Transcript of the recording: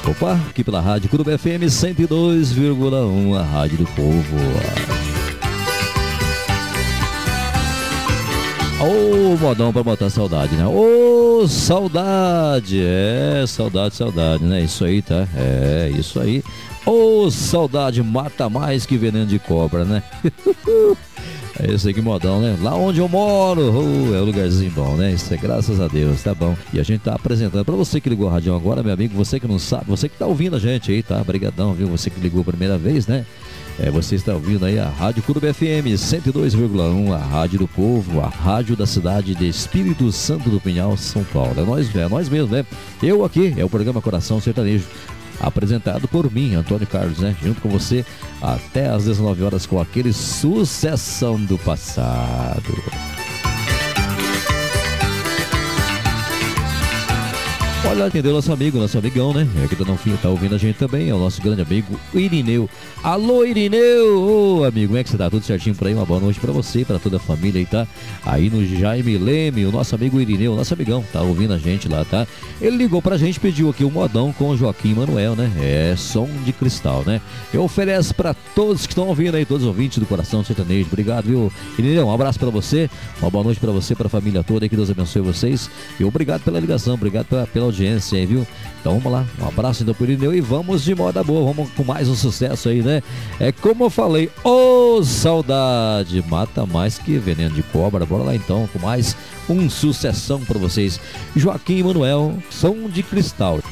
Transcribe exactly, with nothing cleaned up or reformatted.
Opa, aqui pela Rádio Clube F M cento e dois vírgula um, a Rádio do Povo. Ô, oh, modão pra botar saudade, né? Ô, oh, saudade, é, saudade, saudade, né? Isso aí, tá? É, isso aí. Ô, oh, saudade mata mais que veneno de cobra, né? É esse aí que modão, né? Lá onde eu moro, oh, é um lugarzinho bom, né? Isso é graças a Deus, tá bom. E a gente tá apresentando, pra você que ligou a rádio agora, meu amigo, você que não sabe, você que tá ouvindo a gente aí, tá? Brigadão, viu? Você que ligou a primeira vez, né? É, você está ouvindo aí a Rádio Clube F M cento e dois vírgula um, a Rádio do Povo, a rádio da cidade de Espírito Santo do Pinhal, São Paulo. É nós, é nós mesmo, né? Eu aqui, é o programa Coração Sertanejo, apresentado por mim, Antônio Carlos, né? Junto com você, até às dezenove horas com aquele sucessão do passado. Olha, atendeu nosso amigo, nosso amigão, né? É que tá, não, tá ouvindo a gente também, é o nosso grande amigo Irineu. Alô, Irineu! Ô, amigo, como é que você tá? Tudo certinho por aí? Uma boa noite pra você, pra toda a família aí, tá? Aí no Jaime Leme, o nosso amigo Irineu, nosso amigão, tá ouvindo a gente lá, tá? Ele ligou pra gente, pediu aqui um modão com o Joaquim Manuel, né? É som de cristal, né? Eu ofereço pra todos que estão ouvindo aí, todos os ouvintes do Coração Sertanejo. Obrigado, viu? Irineu, um abraço pra você, uma boa noite pra você, pra família toda aí, que Deus abençoe vocês. E obrigado pela ligação, obrigado pela, pela audiência aí, viu? Então vamos lá, um abraço então pro Irineu e vamos de moda boa, vamos com mais um sucesso aí, né? É como eu falei, ô, oh, saudade mata mais que veneno de cobra. Bora lá então com mais um sucessão pra vocês. Joaquim Manuel, som de cristal.